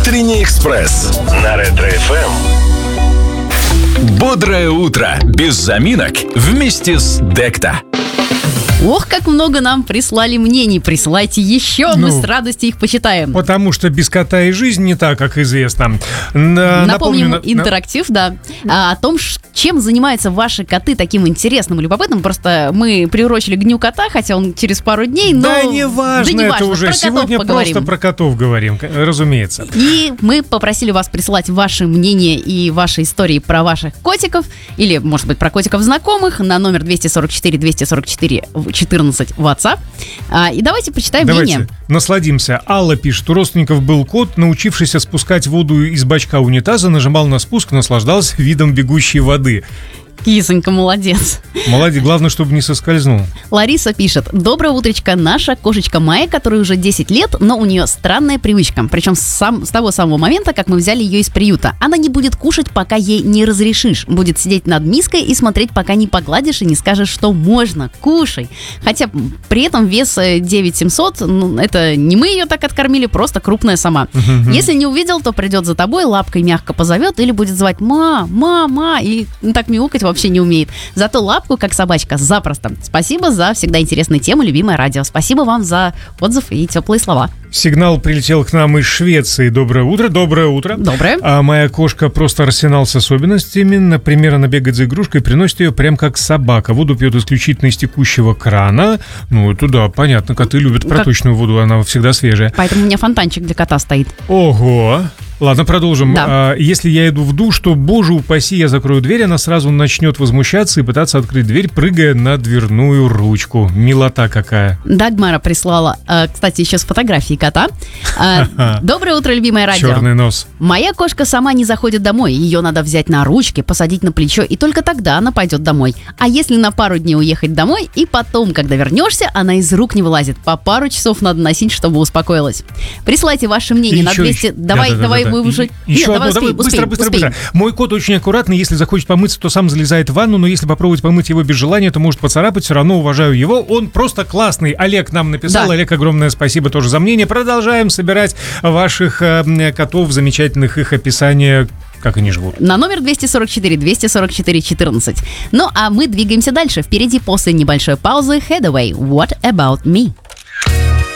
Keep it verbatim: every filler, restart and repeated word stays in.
Утренний экспресс на Ретро-эф эм. Бодрое утро без заминок вместе с Декта. Ох, как много нам прислали мнений. Присылайте еще, ну, мы с радостью их почитаем. Потому что без кота и жизнь не так, как известно. Напомним, Напомню, интерактив, на... да, о том, чем занимаются ваши коты таким интересным и любопытным. Просто мы приурочили к Дню кота, хотя он через пару дней, но... Да не важно, да не это важно. уже. Про Сегодня просто про котов говорим, разумеется. И мы попросили вас присылать ваши мнения и ваши истории про ваших котиков, или, может быть, про котиков знакомых на номер двести сорок четыре двести сорок четыре четырнадцать WhatsApp. А, и давайте почитаем давайте мнение. Насладимся. Алла пишет: у родственников был кот, научившийся спускать воду из бачка унитаза, нажимал на спуск, наслаждался видом бегущей воды. Кисонька, молодец. Молодец, главное, чтобы не соскользнул. Лариса пишет: доброе утречко, наша кошечка Майя, которой уже десять лет, но у нее странная привычка. Причем с, сам, с того самого момента, как мы взяли ее из приюта. Она не будет кушать, пока ей не разрешишь. Будет сидеть над миской и смотреть, пока не погладишь и не скажешь, что можно, кушай. Хотя при этом вес девять тысяч семьсот, ну, это не мы ее так откормили, просто крупная сама. Если не увидел, то придет за тобой, лапкой мягко позовет или будет звать «ма, ма, ма», и так мяукать вообще не умеет. Зато лапку, как собачка, запросто. Спасибо за всегда интересные темы, любимое радио. Спасибо вам за отзыв и теплые слова. Сигнал прилетел к нам из Швеции. Доброе утро, доброе утро. Доброе. А моя кошка просто арсенал с особенностями. Например, она бегает за игрушкой и приносит ее прям как собака. Воду пьет исключительно из текущего крана. Ну, это да, понятно. Коты любят проточную воду, она всегда свежая. Поэтому у меня фонтанчик для кота стоит. Ого! Ладно, продолжим. Да. А, если я иду в душ, то, боже упаси, я закрою дверь, она сразу начнет возмущаться и пытаться открыть дверь, прыгая на дверную ручку. Милота какая. Дагмара прислала, кстати, еще с фотографией кота. Доброе утро, любимое радио. Черный нос. Моя кошка сама не заходит домой. Ее надо взять на ручки, посадить на плечо, и только тогда она пойдет домой. А если на пару дней уехать домой, и потом, когда вернешься, она из рук не вылазит. По пару часов надо носить, чтобы успокоилась. Присылайте ваше мнение на двести... Давай, да, да, давай. Да, да. Мы уже... Еще Нет, одно, давай, давай, успеем, быстро, успеем, быстро, успеем. быстро. Мой кот очень аккуратный, если захочет помыться, то сам залезает в ванну, но если попробовать помыть его без желания, то может поцарапать, все равно уважаю его, он просто классный. Олег нам написал, да. Олег, огромное спасибо тоже за мнение. Продолжаем собирать ваших э, котов, замечательных их описания, как они живут. На номер двести сорок четыре двести сорок четыре четырнадцать. Ну а мы двигаемся дальше. Впереди после небольшой паузы Hathaway, What About Me?